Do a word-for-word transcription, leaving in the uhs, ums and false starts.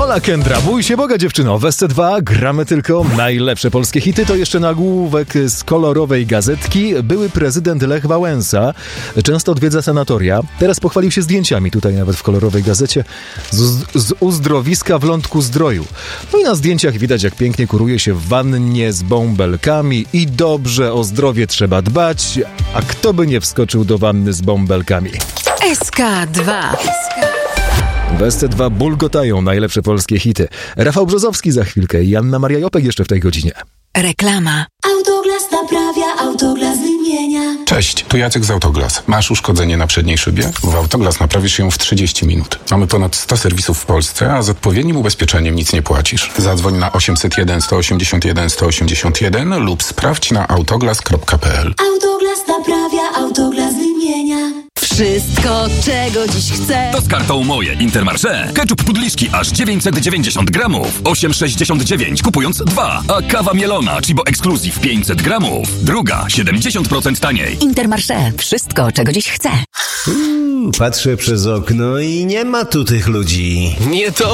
Ola Kendra, bój się Boga dziewczyno. W S C dwa gramy tylko najlepsze polskie hity. To jeszcze nagłówek z kolorowej gazetki. Były prezydent Lech Wałęsa często odwiedza sanatoria. Teraz pochwalił się zdjęciami tutaj nawet w kolorowej gazecie z, z uzdrowiska w Lądku Zdroju. No i na zdjęciach widać, jak pięknie kuruje się w wannie z bąbelkami i dobrze o zdrowie trzeba dbać. A kto by nie wskoczył do wanny z bąbelkami? S K dwa. W S C dwa bulgotają najlepsze polskie hity. Rafał Brzozowski za chwilkę i Anna Maria Jopek jeszcze w tej godzinie. Reklama. Autoglas naprawia, Autoglas wymienia. Cześć, tu Jacek z Autoglas. Masz uszkodzenie na przedniej szybie? W Autoglas naprawisz ją w trzydzieści minut. Mamy ponad sto serwisów w Polsce, a z odpowiednim ubezpieczeniem nic nie płacisz. Zadzwoń na osiemset jeden, sto osiemdziesiąt jeden, sto osiemdziesiąt jeden lub sprawdź na autoglas kropka p l. Autoglas naprawia, Autoglas wymienia. Wszystko, czego dziś chcę. To z kartą Moje Intermarché. Ketchup Pudliszki aż dziewięćset dziewięćdziesiąt gramów. osiem sześćdziesiąt dziewięć kupując dwa. A kawa mielona Chibo Exclusive pięćset gramów. Druga siedemdziesiąt procent taniej. Intermarché. Wszystko, czego dziś chcę. Mm, patrzę przez okno i nie ma tu tych ludzi. Nie to